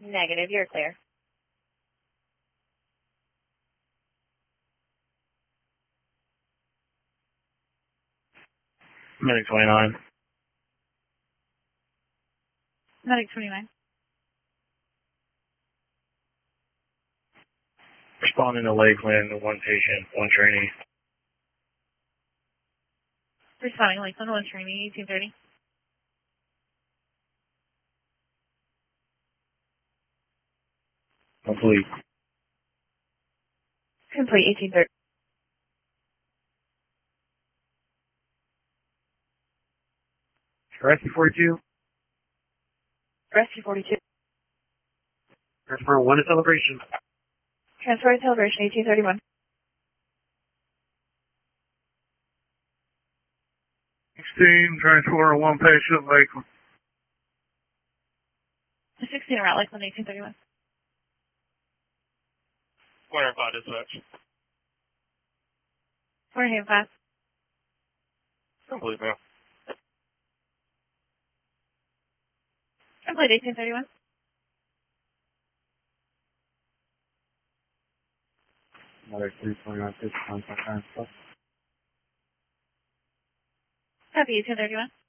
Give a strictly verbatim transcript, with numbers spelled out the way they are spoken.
Negative, you're clear. Medic twenty-nine. Medic twenty-nine. Responding to Lakeland, one patient, one trainee. Responding Lakeland, one trainee, eighteen thirty. Complete. Complete, eighteen thirty. Rescue forty-two. Rescue forty-two. Transfer one to celebration. Transfer to celebration, eighteen thirty-one. sixteen, transfer one patient, Lakeland. sixteen around Lakeland, eighteen thirty-one. Clarify dispatch. Warrenham five. Complete, ma'am. Complete, eighteen thirty-one. Another three twenty-nine, fifty, contact, Copy, eighteen thirty-one.